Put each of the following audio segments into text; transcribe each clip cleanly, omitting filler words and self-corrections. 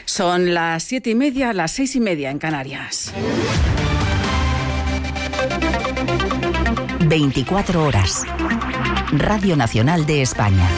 Son las 7:30, las 6:30 en Canarias. 24 horas. Radio Nacional de España.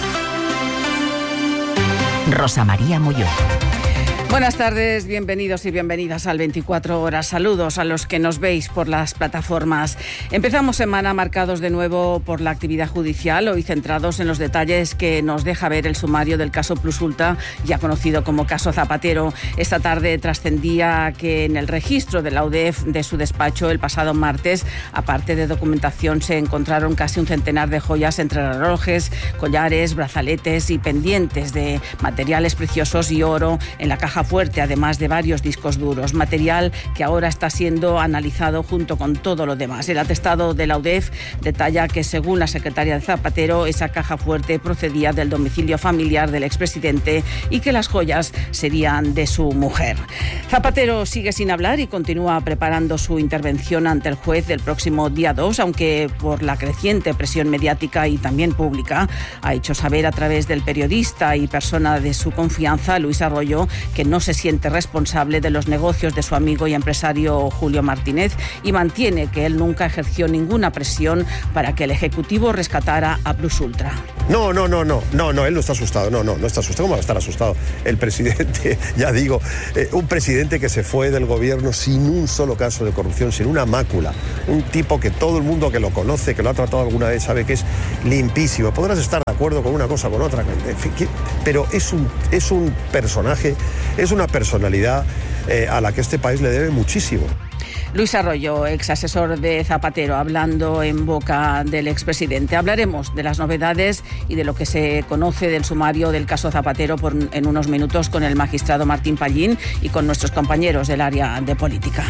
Rosa María Molló. Buenas tardes, bienvenidos y bienvenidas al 24 horas. Saludos a los que nos veis por las plataformas. Empezamos semana marcados de nuevo por la actividad judicial, hoy centrados en los detalles que nos deja ver el sumario del caso Plus Ultra, ya conocido como caso Zapatero. Esta tarde trascendía que en el registro de la UDEF de su despacho el pasado martes, aparte de documentación, se encontraron casi un centenar de joyas entre relojes, collares, brazaletes y pendientes de materiales preciosos y oro en la caja fuerte, además de varios discos duros, material que ahora está siendo analizado junto con todo lo demás. El atestado de la UDEF detalla que, según la secretaria de Zapatero, esa caja fuerte procedía del domicilio familiar del expresidente y que las joyas serían de su mujer. Zapatero sigue sin hablar y continúa preparando su intervención ante el juez del próximo día 2, aunque por la creciente presión mediática y también pública ha hecho saber a través del periodista y persona de su confianza, Luis Arroyo, que no se siente responsable de los negocios de su amigo y empresario Julio Martínez y mantiene que él nunca ejerció ninguna presión para que el Ejecutivo rescatara a Plus Ultra. No, él no está asustado, no está asustado. ¿Cómo va a estar asustado? El presidente, ya digo, un presidente que se fue del gobierno sin un solo caso de corrupción, sin una mácula, un tipo que todo el mundo que lo conoce, que lo ha tratado alguna vez, sabe que es limpísimo. Podrás estar de acuerdo con una cosa, con otra, en fin, pero es un personaje, es una personalidad a la que este país le debe muchísimo. Luis Arroyo, ex asesor de Zapatero, hablando en boca del expresidente. Hablaremos de las novedades y de lo que se conoce del sumario del caso Zapatero en unos minutos con el magistrado Martín Pallín y con nuestros compañeros del área de política.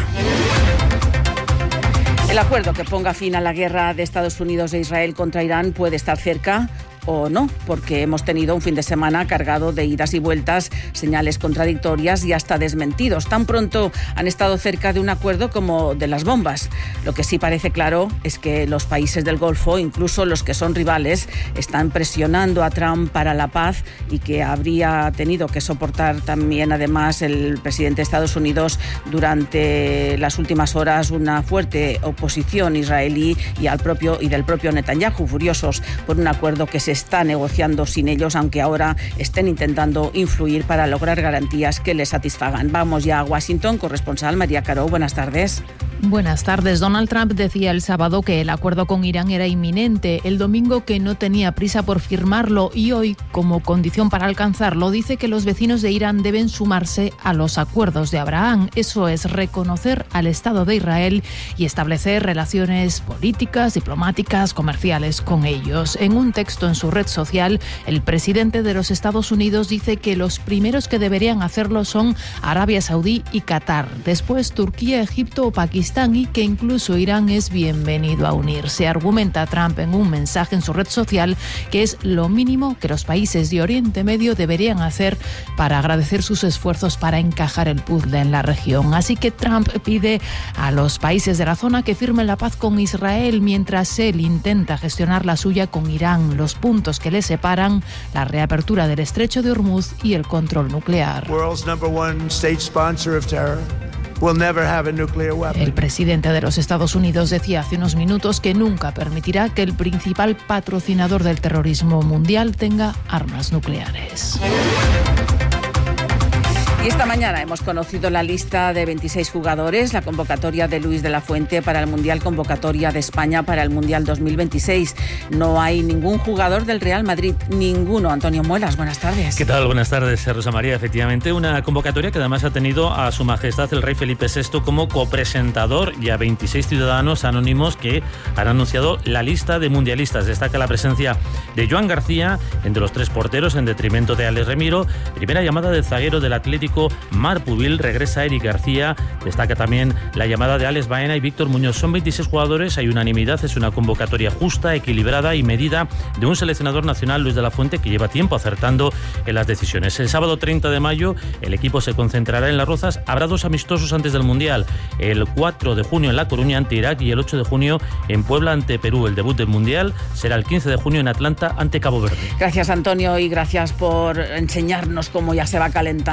El acuerdo que ponga fin a la guerra de Estados Unidos e Israel contra Irán puede estar cerca o no, porque hemos tenido un fin de semana cargado de idas y vueltas, señales contradictorias y hasta desmentidos. Tan pronto han estado cerca de un acuerdo como de las bombas. Lo que sí parece claro es que los países del Golfo, incluso los que son rivales, están presionando a Trump para la paz y que habría tenido que soportar también, además, el presidente de Estados Unidos durante las últimas horas una fuerte oposición israelí y del propio Netanyahu, furiosos por un acuerdo que se está negociando sin ellos, aunque ahora estén intentando influir para lograr garantías que les satisfagan. Vamos ya a Washington, corresponsal María Caro, buenas tardes. Buenas tardes. Donald Trump decía el sábado que el acuerdo con Irán era inminente, el domingo que no tenía prisa por firmarlo y hoy, como condición para alcanzarlo, dice que los vecinos de Irán deben sumarse a los acuerdos de Abraham. Eso es reconocer al Estado de Israel y establecer relaciones políticas, diplomáticas, comerciales con ellos. En un texto en su red social, el presidente de los Estados Unidos dice que los primeros que deberían hacerlo son Arabia Saudí y Qatar, después Turquía, Egipto o Pakistán, y que incluso Irán es bienvenido a unirse. Argumenta Trump en un mensaje en su red social que es lo mínimo que los países de Oriente Medio deberían hacer para agradecer sus esfuerzos para encajar el puzzle en la región. Así que Trump pide a los países de la zona que firmen la paz con Israel mientras él intenta gestionar la suya con Irán. Los puntos que le separan: la reapertura del estrecho de Hormuz y el control nuclear. El presidente de los Estados Unidos decía hace unos minutos que nunca permitirá que el principal patrocinador del terrorismo mundial tenga armas nucleares. Y esta mañana hemos conocido la lista de 26 jugadores, la convocatoria de Luis de la Fuente para el Mundial, convocatoria de España para el Mundial 2026. No hay ningún jugador del Real Madrid, ninguno. Antonio Muelas, buenas tardes. ¿Qué tal? Buenas tardes, Rosa María. Efectivamente, una convocatoria que además ha tenido a Su Majestad el Rey Felipe VI como copresentador y a 26 ciudadanos anónimos que han anunciado la lista de mundialistas. Destaca la presencia de Joan García entre los tres porteros en detrimento de Alex Remiro. Primera llamada del zaguero del Atlético Marc Pubil, regresa Eric García. Destaca también la llamada de Alex Baena y Víctor Muñoz. Son 26 jugadores, hay unanimidad, es una convocatoria justa, equilibrada y medida de un seleccionador nacional, Luis de la Fuente, que lleva tiempo acertando en las decisiones. El sábado 30 de mayo el equipo se concentrará en Las Rozas. Habrá dos amistosos antes del Mundial, el 4 de junio en La Coruña ante Irak y el 8 de junio en Puebla ante Perú. El debut del Mundial será el 15 de junio en Atlanta ante Cabo Verde. Gracias, Antonio, y gracias por enseñarnos cómo ya se va calentando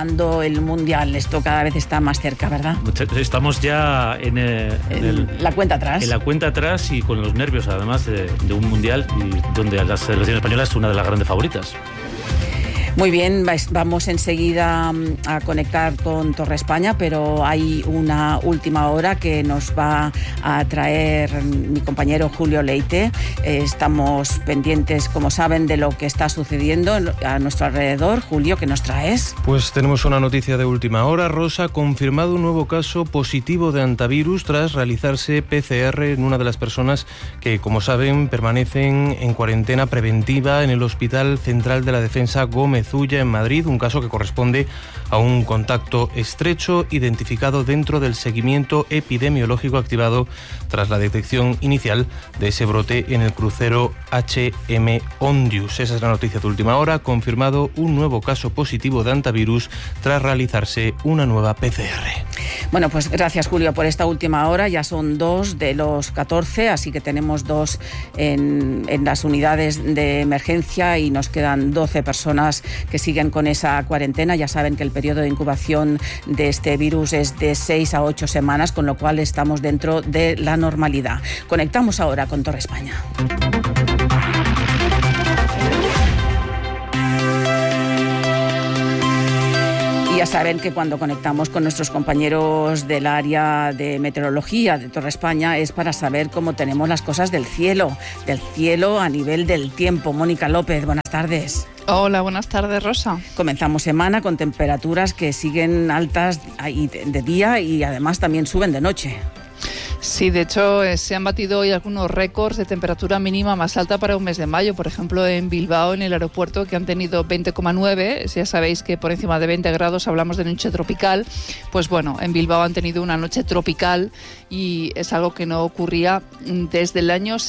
el Mundial. Esto cada vez está más cerca, ¿verdad? Estamos ya en la cuenta atrás. En la cuenta atrás y con los nervios, además, de un Mundial y donde la selección española es una de las grandes favoritas. Muy bien, vamos enseguida a conectar con Torre España, pero hay una última hora que nos va a traer mi compañero Julio Leite. Estamos pendientes, como saben, de lo que está sucediendo a nuestro alrededor. Julio, ¿qué nos traes? Pues tenemos una noticia de última hora. Rosa, confirmado un nuevo caso positivo de hantavirus tras realizarse PCR en una de las personas que, como saben, permanecen en cuarentena preventiva en el Hospital Central de la Defensa Gómez Ulla en Madrid, un caso que corresponde a un contacto estrecho identificado dentro del seguimiento epidemiológico activado tras la detección inicial de ese brote en el crucero HM Ondius. Esa es la noticia de última hora. Confirmado un nuevo caso positivo de hantavirus tras realizarse una nueva PCR. Bueno, pues gracias, Julio, por esta última hora. Ya son 2 de los 14, así que tenemos 2 en las unidades de emergencia y nos quedan 12 personas que siguen con esa cuarentena. Ya saben que el periodo de incubación de este virus es de 6 a 8 semanas, con lo cual estamos dentro de la normalidad. Conectamos ahora con Torre España. Ya saben que cuando conectamos con nuestros compañeros del área de meteorología de Torre España es para saber cómo tenemos las cosas del cielo a nivel del tiempo. Mónica López, buenas tardes. Hola, buenas tardes, Rosa. Comenzamos semana con temperaturas que siguen altas de día y además también suben de noche. Sí, de hecho se han batido hoy algunos récords de temperatura mínima más alta para un mes de mayo. Por ejemplo, en Bilbao, en el aeropuerto, que han tenido 20,9. Ya sabéis que por encima de 20 grados hablamos de noche tropical. Pues bueno, en Bilbao han tenido una noche tropical y es algo que no ocurría desde el año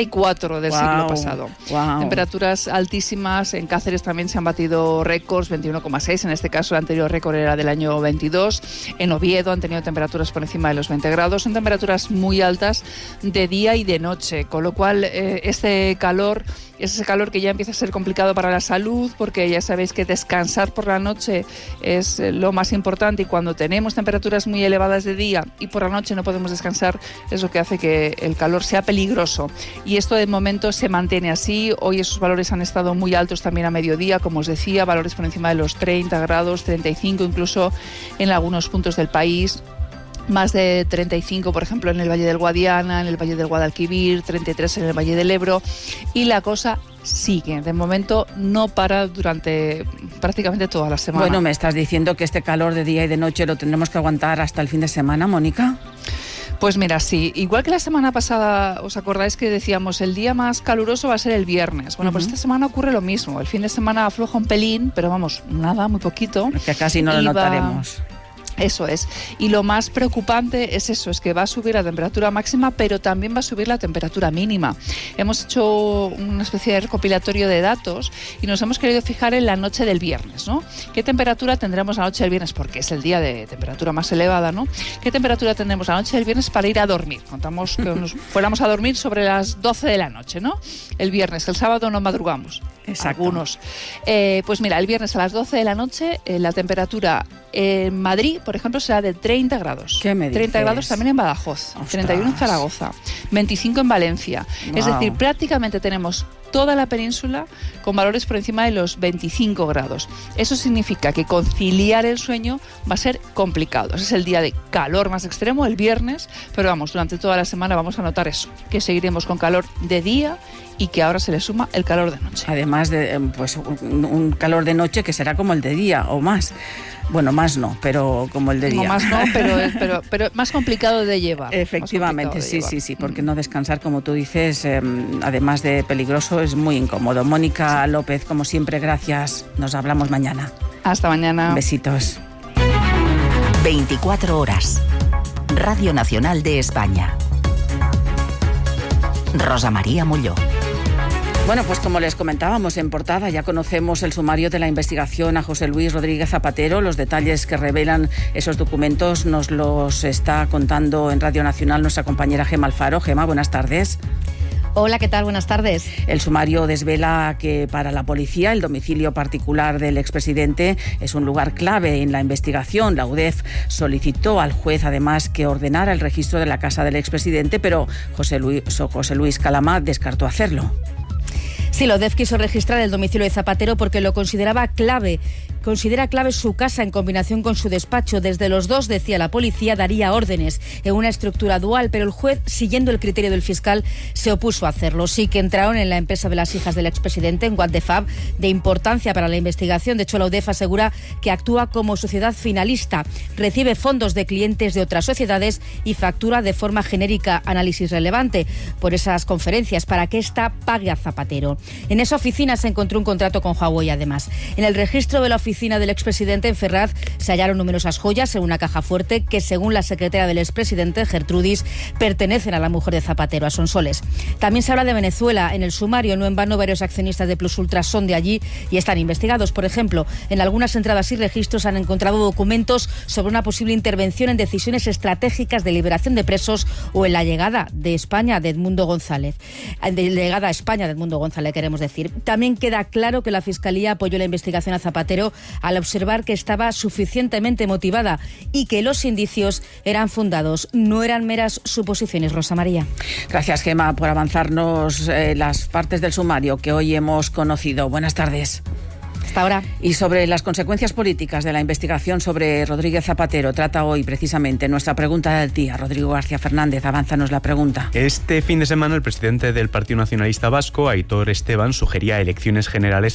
64 del siglo pasado. Temperaturas altísimas. En Cáceres también se han batido récords, 21,6. En este caso, el anterior récord era del año 22. En Oviedo han tenido temperaturas por encima de los 20 grados. Son temperaturas muy altas de día y de noche, con lo cual este calor es ese calor que ya empieza a ser complicado para la salud, porque ya sabéis que descansar por la noche es lo más importante, y cuando tenemos temperaturas muy elevadas de día y por la noche no podemos descansar, es lo que hace que el calor sea peligroso. Y esto de momento se mantiene así. Hoy esos valores han estado muy altos también a mediodía, como os decía, valores por encima de los 30 grados, 35 incluso en algunos puntos del país. Más de 35, por ejemplo, en el Valle del Guadiana, en el Valle del Guadalquivir, 33 en el Valle del Ebro, y la cosa sigue. De momento no para durante prácticamente toda la semana. Bueno, ¿me estás diciendo que este calor de día y de noche lo tendremos que aguantar hasta el fin de semana, Mónica? Pues mira, sí. Igual que la semana pasada, ¿os acordáis que decíamos el día más caluroso va a ser el viernes? Bueno, pues esta semana ocurre lo mismo. El fin de semana afloja un pelín, pero vamos, nada, muy poquito. Que casi no lo notaremos. Eso es. Y lo más preocupante es eso, es que va a subir la temperatura máxima, pero también va a subir la temperatura mínima. Hemos hecho una especie de recopilatorio de datos y nos hemos querido fijar en la noche del viernes, ¿no? ¿Qué temperatura tendremos la noche del viernes? Porque es el día de temperatura más elevada, ¿no? ¿Qué temperatura tendremos la noche del viernes para ir a dormir? Contamos que nos fuéramos a dormir sobre las 12 de la noche, ¿no? El viernes, el sábado no madrugamos. Exacto. Algunos. Pues mira, el viernes a las 12 de la noche la temperatura en Madrid, por ejemplo, será de 30 grados. ¿Qué me dices? 30 grados también en Badajoz. Ostras. 31 en Zaragoza. 25 en Valencia. Wow. Es decir, prácticamente tenemos toda la península con valores por encima de los 25 grados. Eso significa que conciliar el sueño va a ser complicado. Ese es el día de calor más extremo, el viernes, pero vamos, durante toda la semana vamos a notar eso, que seguiremos con calor de día y que ahora se le suma el calor de noche. Además de pues un calor de noche que será como el de día o más. Bueno, más no, pero como el de día. No, más no, pero más complicado de llevar. Efectivamente, sí, porque no descansar, como tú dices, además de peligroso, es muy incómodo. Mónica López, como siempre, gracias. Nos hablamos mañana. Hasta mañana. Besitos. 24 horas. Radio Nacional de España. Rosa María Molló. Bueno, pues como les comentábamos en portada, ya conocemos el sumario de la investigación a José Luis Rodríguez Zapatero. Los detalles que revelan esos documentos nos los está contando en Radio Nacional nuestra compañera Gemma Alfaro. Gemma, buenas tardes. Hola, ¿qué tal? Buenas tardes. El sumario desvela que para la policía el domicilio particular del expresidente es un lugar clave en la investigación. La UDEF solicitó al juez además que ordenara el registro de la casa del expresidente, pero José Luis Calamá descartó hacerlo. Sí, la UDEF quiso registrar el domicilio de Zapatero porque lo consideraba clave. Considera clave su casa en combinación con su despacho. Desde los dos, decía la policía, daría órdenes en una estructura dual, pero el juez, siguiendo el criterio del fiscal, se opuso a hacerlo. Sí que entraron en la empresa de las hijas del expresidente, en What the Fab, de importancia para la investigación. De hecho, la UDEF asegura que actúa como sociedad finalista, recibe fondos de clientes de otras sociedades y factura de forma genérica análisis relevante por esas conferencias para que ésta pague a Zapatero. En esa oficina se encontró un contrato con Huawei, además. En el registro de la oficina del expresidente en Ferraz se hallaron numerosas joyas en una caja fuerte que, según la secretaria del expresidente, Gertrudis, pertenecen a la mujer de Zapatero, a Sonsoles. También se habla de Venezuela. En el sumario, no en vano, varios accionistas de Plus Ultra son de allí y están investigados. Por ejemplo, en algunas entradas y registros han encontrado documentos sobre una posible intervención en decisiones estratégicas de liberación de presos o en la llegada de España de Edmundo González. Llegada a España de Edmundo González, queremos decir. También queda claro que la Fiscalía apoyó la investigación a Zapatero al observar que estaba suficientemente motivada y que los indicios eran fundados, no eran meras suposiciones. Rosa María. Gracias, Gemma, por avanzarnos las partes del sumario que hoy hemos conocido. Buenas tardes. Hasta ahora. Y sobre las consecuencias políticas de la investigación sobre Rodríguez Zapatero trata hoy precisamente nuestra pregunta del día. Rodrigo García Fernández, avánzanos la pregunta. Este fin de semana el presidente del Partido Nacionalista Vasco, Aitor Esteban, sugería elecciones generales